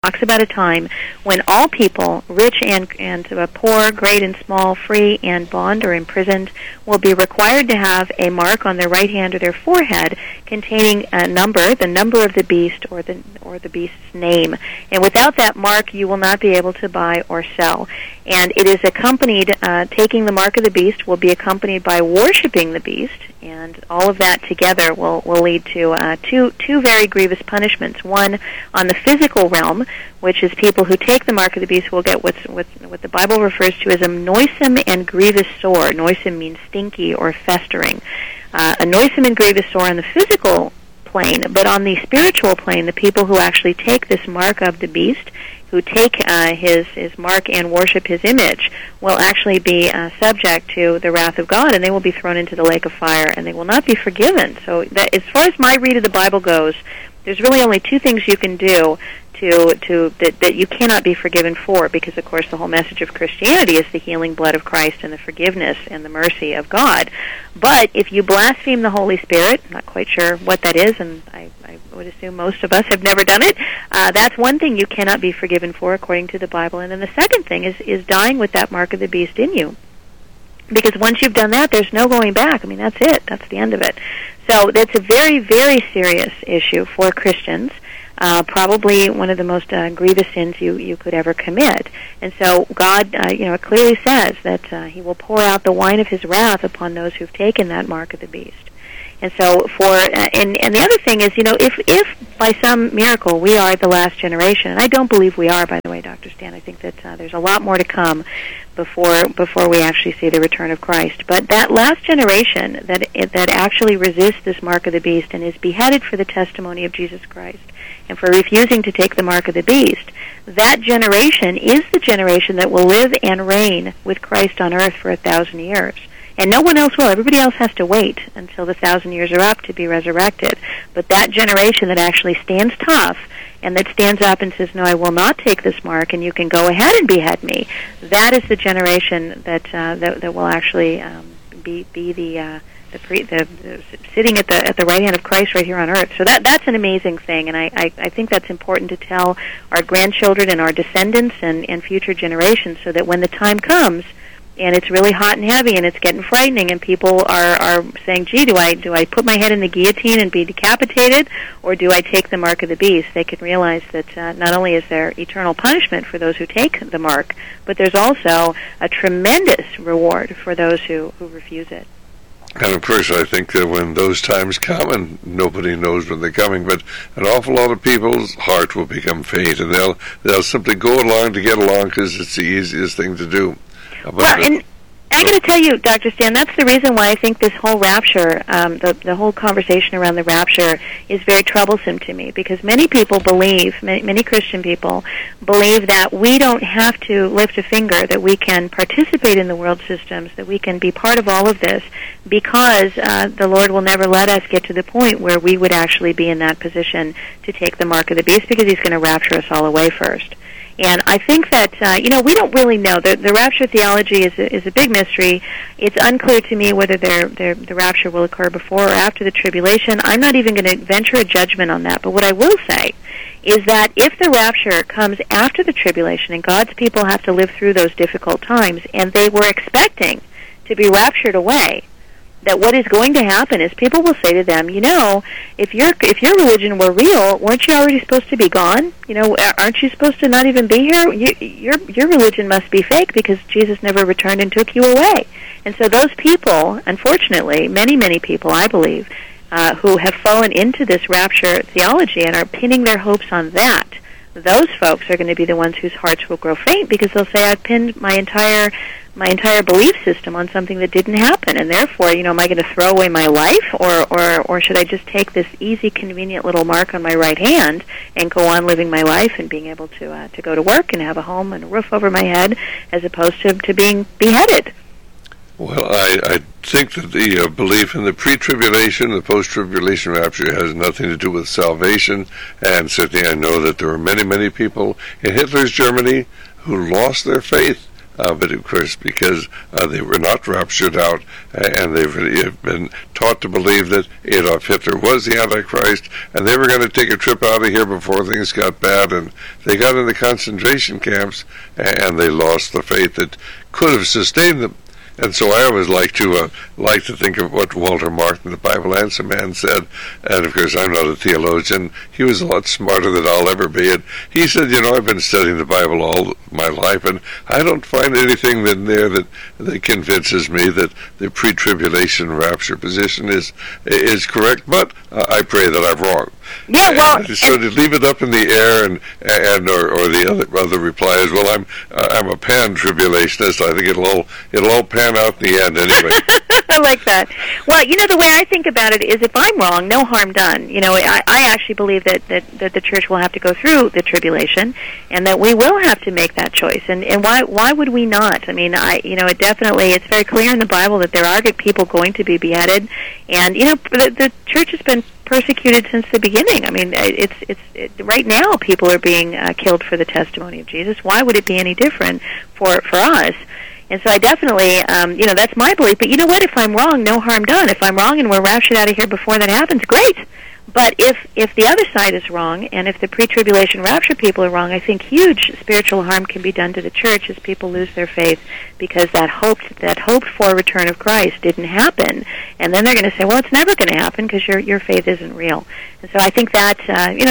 talks about a time when all people, rich and poor, great and small, free and bond or imprisoned, will be required to have a mark on their right hand or their forehead containing a number, the number of the beast or the beast's name. And without that mark, you will not be able to buy or sell. And it is accompanied, taking the mark of the beast will be accompanied by worshiping the beast, and all of that together will lead to two very grievous punishments. One on the physical realm, which is people who take the mark of the beast will get what the Bible refers to as a noisome and grievous sore. Noisome means stinky or festering. A noisome and grievous sore on the physical plane, but on the spiritual plane, the people who actually take this mark of the beast, who take his mark and worship his image, will actually be subject to the wrath of God, and they will be thrown into the lake of fire, and they will not be forgiven. So that, as far as my read of the Bible goes, there's really only two things you can do that you cannot be forgiven for, because of course the whole message of Christianity is the healing blood of Christ and the forgiveness and the mercy of God. But if you blaspheme the Holy Spirit, I'm not quite sure what that is, and I would assume most of us have never done it, that's one thing you cannot be forgiven for according to the Bible. And then the second thing is dying with that mark of the beast in you. Because once you've done that, there's no going back. I mean, that's it. That's the end of it. So that's a very, very serious issue for Christians. Probably one of the most grievous sins you could ever commit. And so God, it clearly says that He will pour out the wine of His wrath upon those who've taken that mark of the beast. And so and the other thing is, if by some miracle we are the last generation, and I don't believe we are, by the way, Dr. Stan, I think that there's a lot more to come before we actually see the return of Christ. But that last generation that actually resists this mark of the beast and is beheaded for the testimony of Jesus Christ and for refusing to take the mark of the beast, that generation is the generation that will live and reign with Christ on earth for 1,000 years. And no one else will. Everybody else has to wait until the 1,000 years are up to be resurrected. But that generation that actually stands tough and that stands up and says, no, I will not take this mark, and you can go ahead and behead me, that is the generation that will actually be the sitting at the right hand of Christ right here on earth. So that's an amazing thing, and I think that's important to tell our grandchildren and our descendants and future generations, so that when the time comes and it's really hot and heavy and it's getting frightening and people are saying, gee, do I put my head in the guillotine and be decapitated, or do I take the mark of the beast, they can realize that not only is there eternal punishment for those who take the mark, but there's also a tremendous reward for those who refuse it. And of course, I think that when those times come, and nobody knows when they're coming, but an awful lot of people's heart will become faint, and they'll simply go along to get along because it's the easiest thing to do. Well, and I got to tell you, Dr. Stan, that's the reason why I think this whole rapture, the whole conversation around the rapture is very troublesome to me, because many people believe, many Christian people believe that we don't have to lift a finger, that we can participate in the world systems, that we can be part of all of this, because the Lord will never let us get to the point where we would actually be in that position to take the mark of the beast, because He's going to rapture us all away first. And I think that, we don't really know. The rapture theology is a big mystery. It's unclear to me whether the rapture will occur before or after the tribulation. I'm not even going to venture a judgment on that. But what I will say is that if the rapture comes after the tribulation and God's people have to live through those difficult times, and they were expecting to be raptured away, that what is going to happen is people will say to them, if your religion were real, weren't you already supposed to be gone? Aren't you supposed to not even be here? Your religion must be fake, because Jesus never returned and took you away. And so those people, unfortunately, many, many people, I believe, who have fallen into this rapture theology and are pinning their hopes on that, those folks are going to be the ones whose hearts will grow faint, because they'll say, I've pinned my entire belief system on something that didn't happen, and therefore, am I going to throw away my life, or should I just take this easy, convenient little mark on my right hand and go on living my life and being able to go to work and have a home and a roof over my head, as opposed to being beheaded? Well, I think that the belief in the pre-tribulation, the post-tribulation rapture has nothing to do with salvation, and certainly I know that there were many, many people in Hitler's Germany who lost their faith but of course, because they were not raptured out, and they've been taught to believe that Adolf Hitler was the Antichrist, and they were going to take a trip out of here before things got bad, and they got in the concentration camps, and they lost the faith that could have sustained them. And so I always like to think of what Walter Martin, the Bible Answer Man, said. And of course, I'm not a theologian. He was a lot smarter than I'll ever be. And he said, I've been studying the Bible all my life, and I don't find anything in there that convinces me that the pre-tribulation rapture position is correct. But I pray that I'm wrong. Yeah, well, so to leave it up in the air, and or the other reply is, well, I'm a pan-tribulationist. I think it'll all pan out in the end anyway. I like that. Well, the way I think about it is, if I'm wrong, no harm done. I actually believe that the church will have to go through the tribulation, and that we will have to make that choice. And why would we not? I mean, it's very clear in the Bible that there are people going to be beheaded, and the church has been persecuted since the beginning. I mean, it's right now people are being killed for the testimony of Jesus. Why would it be any different for us? And so I definitely, that's my belief. But you know what? If I'm wrong, no harm done. If I'm wrong and we're raptured out of here before that happens, great. But if the other side is wrong, and if the pre-tribulation rapture people are wrong, I think huge spiritual harm can be done to the church as people lose their faith, because that hoped for return of Christ didn't happen. And then they're going to say, well, it's never going to happen because your faith isn't real. And so I think that,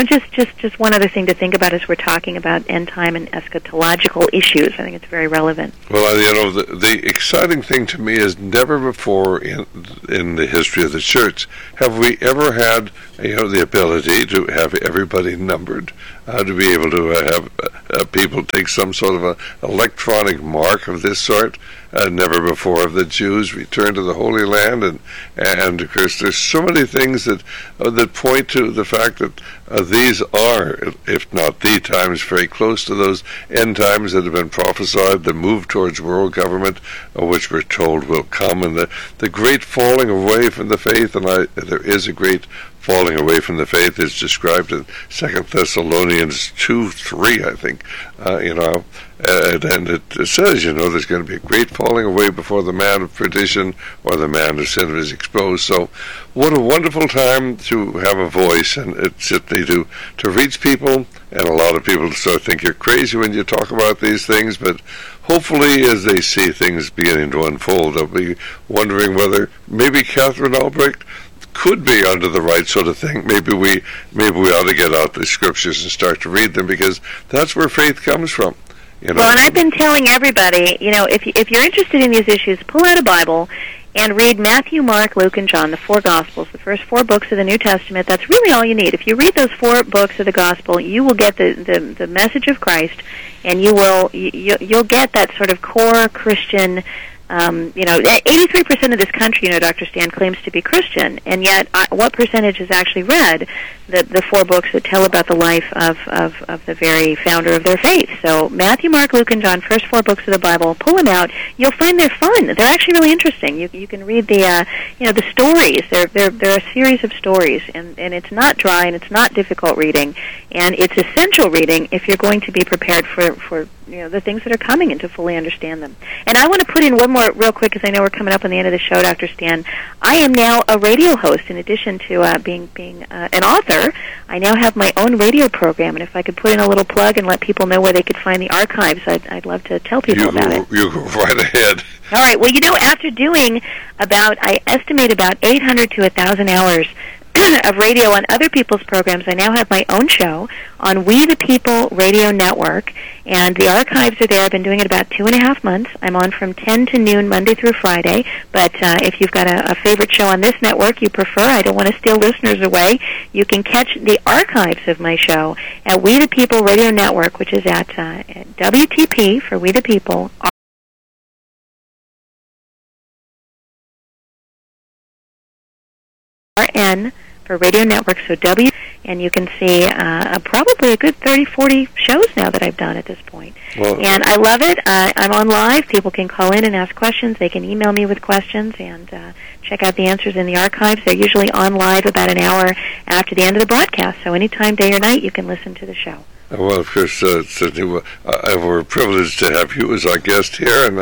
just one other thing to think about as we're talking about end time and eschatological issues. I think it's very relevant. Well, the exciting thing to me is, never before in the history of the church have we ever had the ability to have everybody numbered, to be able to have people take some sort of a electronic mark of this sort. Never before have the Jews returned to the Holy Land, and of course there's so many things that point to the fact that these are, if not the times, very close to those end times that have been prophesied, the move towards world government, which we're told will come, and the great falling away from the faith. And there is a great falling away from the faith is described in 2 Thessalonians 2:3, I think, and it says, there's going to be a great falling away before the man of perdition, or the man of sin is exposed. So what a wonderful time to have a voice, and it's simply to reach people. And a lot of people sort of think you're crazy when you talk about these things, but hopefully as they see things beginning to unfold, they'll be wondering whether maybe Catherine Albrecht could be under the right sort of thing. Maybe we ought to get out the scriptures and start to read them, because that's where faith comes from. Well, and I've been telling everybody, if you're interested in these issues, pull out a Bible and read Matthew, Mark, Luke, and John, the four Gospels, the first 4 books of the New Testament. That's really all you need. If you read those 4 books of the Gospel, you will get the message of Christ, and you'll get that sort of core Christian. 83% of this country, Dr. Stan, claims to be Christian, and yet what percentage has actually read the 4 books that tell about the life of the very founder of their faith? So Matthew, Mark, Luke, and John, first 4 books of the Bible, pull them out. You'll find they're fun. They're actually really interesting. You can read the stories. They're a series of stories, and it's not dry, and it's not difficult reading, and it's essential reading if you're going to be prepared for the things that are coming, and to fully understand them. And I want to put in one more real quick, because I know we're coming up on the end of the show, Dr. Stan. I am now a radio host. In addition to being an author, I now have my own radio program, and if I could put in a little plug and let people know where they could find the archives, I'd love to tell people about it. You go right ahead. All right. Well, after doing I estimate about 800 to 1,000 hours of radio on other people's programs, I now have my own show on We the People Radio Network, and the archives are there. I've been doing it about 2.5 months. I'm on from 10 to noon Monday through Friday, but if you've got a favorite show on this network you prefer, I don't want to steal listeners away, you can catch the archives of my show at We the People Radio Network, which is at WTP for We the People, RN for Radio Network, so and you can see probably a good 30, 40 shows now that I've done at this point. Well, and I love it. I'm on live. People can call in and ask questions. They can email me with questions and check out the answers in the archives. They're usually on live about an hour after the end of the broadcast, so anytime, day or night, you can listen to the show. Well, of course, certainly we're privileged to have you as our guest here, and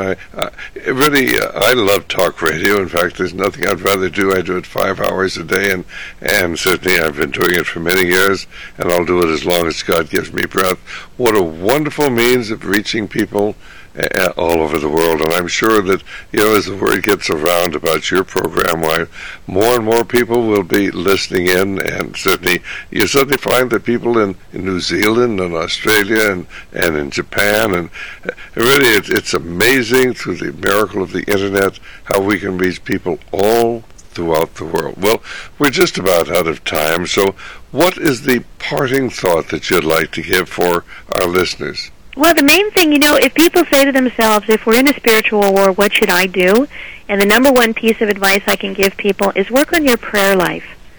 I love talk radio. In fact, there's nothing I'd rather do. I do it 5 hours a day, and certainly I've been doing it for many years, and I'll do it as long as God gives me breath. What a wonderful means of reaching people all over the world, and I'm sure that, as the word gets around about your program, why more and more people will be listening in, and you certainly find that people in New Zealand and Australia and in Japan, and really it's amazing through the miracle of the Internet how we can reach people all throughout the world. Well, we're just about out of time, so what is the parting thought that you'd like to give for our listeners? Well, the main thing, if people say to themselves, if we're in a spiritual war, what should I do? And the number one piece of advice I can give people is work on your prayer life.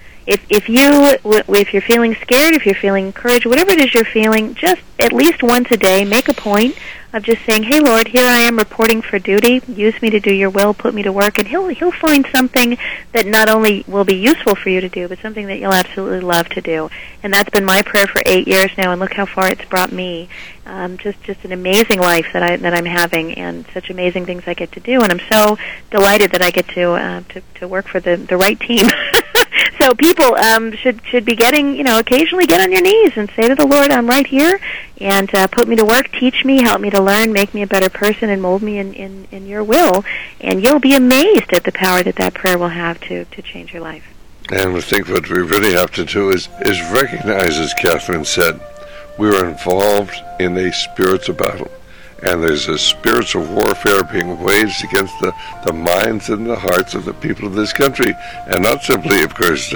If you're feeling scared, if you're feeling encouraged, whatever it is you're feeling, just at least once a day, make a point of just saying, "Hey, Lord, here I am reporting for duty. Use me to do your will. Put me to work." And He'll find something that not only will be useful for you to do, but something that you'll absolutely love to do. And that's been my prayer for 8 years now. And look how far it's brought me. Just an amazing life that I'm having, and such amazing things I get to do. And I'm so delighted that I get to work for the right team. So people should be getting, occasionally get on your knees and say to the Lord, "I'm right here, and put me to work, teach me, help me to learn, make me a better person, and mold me in your will." And you'll be amazed at the power that prayer will have to change your life. And I think what we really have to do is recognize, as Catherine said, we are involved in a spiritual battle. And there's a spiritual warfare being waged against the minds and the hearts of the people of this country. And not simply, of course,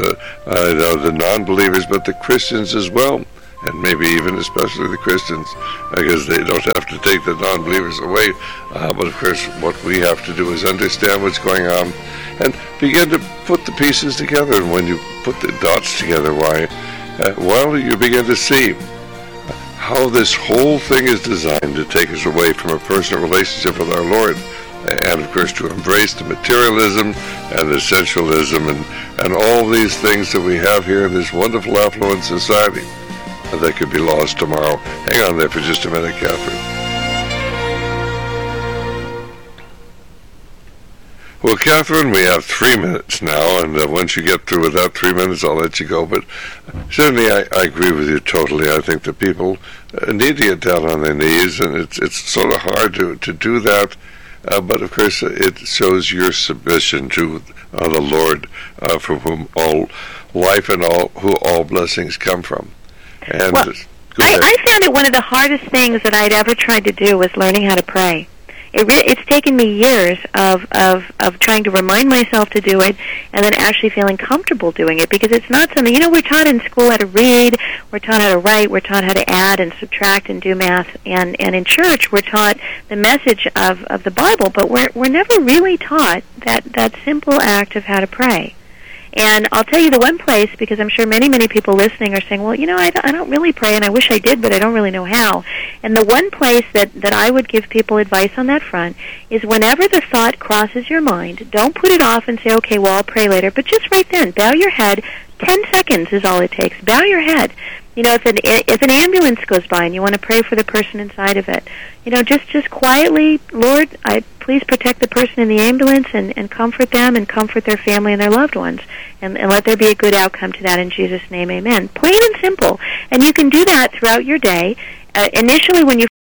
the non-believers, but the Christians as well. And maybe even especially the Christians, because they don't have to take the non-believers away. But of course, what we have to do is understand what's going on and begin to put the pieces together. And when you put the dots together, you begin to see how this whole thing is designed to take us away from a personal relationship with our Lord, and of course to embrace the materialism and the sensualism and all these things that we have here in this wonderful affluent society that could be lost tomorrow. Hang on there for just a minute, Catherine. Well, Catherine, we have 3 minutes now, and once you get through with that 3 minutes, I'll let you go. But certainly I agree with you totally. I think that people need to get down on their knees, and it's sort of hard to do that. But, of course, it shows your submission to the Lord, from whom all life and all blessings come from. And well, I found it one of the hardest things that I'd ever tried to do was learning how to pray. It's taken me years of trying to remind myself to do it, and then actually feeling comfortable doing it, because it's not something, we're taught in school how to read, we're taught how to write, we're taught how to add and subtract and do math, and in church we're taught the message of the Bible, but we're never really taught that simple act of how to pray. And I'll tell you the one place, because I'm sure many, many people listening are saying, well, I don't really pray, and I wish I did, but I don't really know how. And the one place that I would give people advice on that front is whenever the thought crosses your mind, don't put it off and say, okay, well, I'll pray later, but just right then, bow your head. 10 seconds is all it takes. Bow your head. If an ambulance goes by and you want to pray for the person inside of it, just quietly, Lord, please protect the person in the ambulance and comfort them and comfort their family and their loved ones. And let there be a good outcome to that in Jesus' name, amen. Plain and simple. And you can do that throughout your day. Initially, when you